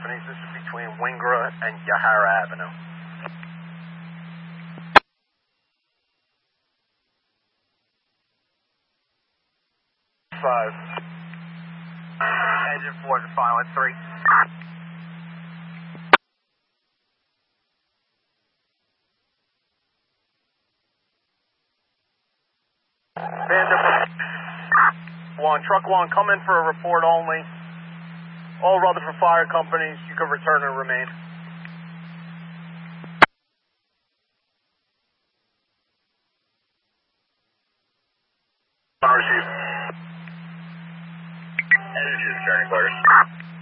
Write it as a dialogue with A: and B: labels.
A: companies. This is between Wingra and Yahara Avenue. Five. Engine 4 is fine with 3. Vanderbilt. Truck 1, come in for a report only. All Rutherford Fire companies, you can return and remain. Received. Energy returning, Clark.